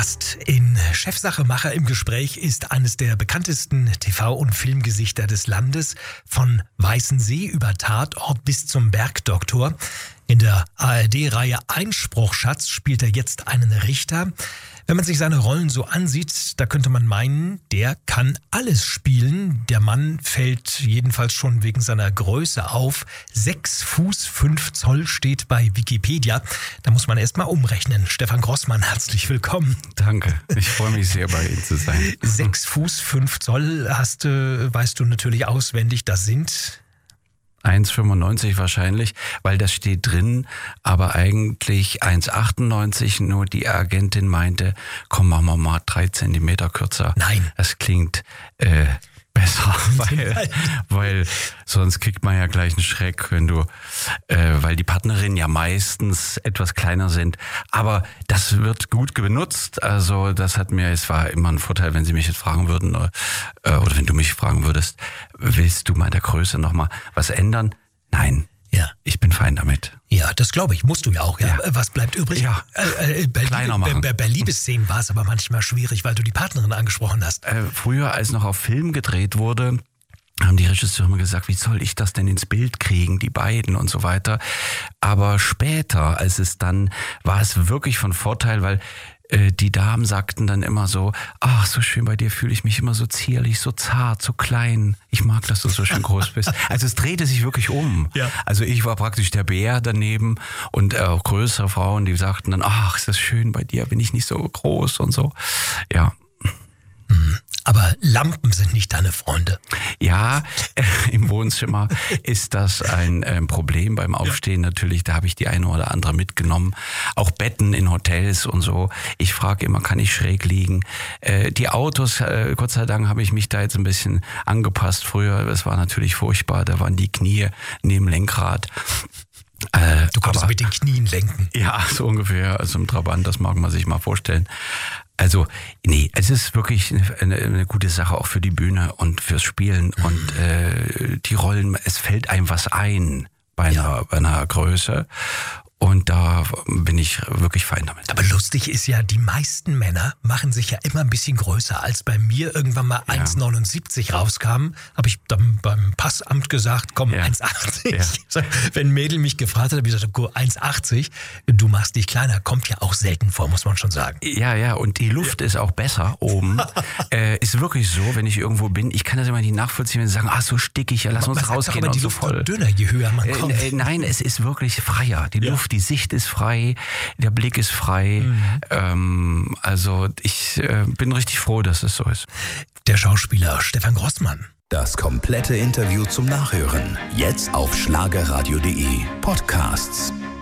Gast in Chefsachemacher im Gespräch ist eines der bekanntesten TV- und Filmgesichter des Landes. Von Weißensee über Tatort bis zum Bergdoktor. In der ARD-Reihe Einspruchschatz spielt er jetzt einen Richter. Wenn man sich seine Rollen so ansieht, da könnte man meinen, der kann alles spielen. Der Mann fällt jedenfalls schon wegen seiner Größe auf. 6 Fuß 5 Zoll steht bei Wikipedia. Da muss man erst mal umrechnen. Stefan Grossmann, herzlich willkommen. Danke, ich freue mich sehr, bei Ihnen zu sein. 6 Fuß 5 Zoll weißt du natürlich auswendig, das sind 1,95 wahrscheinlich, weil das steht drin, aber eigentlich 1,98, nur die Agentin meinte, komm, machen wir mal 3 Zentimeter kürzer. Nein. Das klingt besser, weil sonst kriegt man ja gleich einen Schreck, wenn du, weil die Partnerinnen ja meistens etwas kleiner sind. Aber das wird gut benutzt. Also es war immer ein Vorteil, wenn Sie mich jetzt fragen würden, oder wenn du mich fragen würdest, willst du mal der Größe nochmal was ändern? Nein. Ja. Ich bin fein damit. Ja, das glaube ich. Musst du ja auch. Ja. Was bleibt übrig? Ja, kleiner machen. Bei Liebesszenen war es aber manchmal schwierig, weil du die Partnerin angesprochen hast. Früher, als noch auf Film gedreht wurde, haben die Regisseure immer gesagt, wie soll ich das denn ins Bild kriegen, die beiden und so weiter. Aber später, war es wirklich von Vorteil, weil die Damen sagten dann immer so, ach, so schön, bei dir fühle ich mich immer so zierlich, so zart, so klein. Ich mag, dass du so schön groß bist. Also es drehte sich wirklich um. Ja. Also ich war praktisch der Bär daneben und auch größere Frauen, die sagten dann, ach, ist das schön, bei dir bin ich nicht so groß und so. Ja. Aber Lampen sind nicht deine Freunde. Ja, im Wohnzimmer ist das ein Problem beim Aufstehen natürlich. Da habe ich die eine oder andere mitgenommen. Auch Betten in Hotels und so. Ich frage immer, kann ich schräg liegen? Die Autos, Gott sei Dank habe ich mich da jetzt ein bisschen angepasst. Früher, es war natürlich furchtbar, da waren die Knie neben Lenkrad. Du konntest mit den Knien lenken. Ja, so ungefähr. Also im Trabant, das mag man sich mal vorstellen. Also, nee, es ist wirklich eine gute Sache auch für die Bühne und fürs Spielen und die Rollen, es fällt einem was ein bei einer Größe. Und da bin ich wirklich fein damit. Aber lustig ist ja, die meisten Männer machen sich ja immer ein bisschen größer. Als bei mir irgendwann mal 1,79 rauskam, habe ich dann beim Passamt gesagt, komm, 1,80. Ja. Wenn ein Mädel mich gefragt hat, habe ich gesagt, 1,80, du machst dich kleiner. Kommt ja auch selten vor, muss man schon sagen. Ja, und die Luft ist auch besser oben. Ist wirklich so, wenn ich irgendwo bin, ich kann das immer nicht nachvollziehen, wenn sie sagen, so stickig, lass uns rausgehen. Aber die Luft wird dünner, je höher man kommt. Nein, es ist wirklich freier. Die Luft, die Sicht ist frei, der Blick ist frei. Also ich bin richtig froh, dass es so ist. Der Schauspieler Stefan Grossmann. Das komplette Interview zum Nachhören. Jetzt auf schlagerradio.de Podcasts.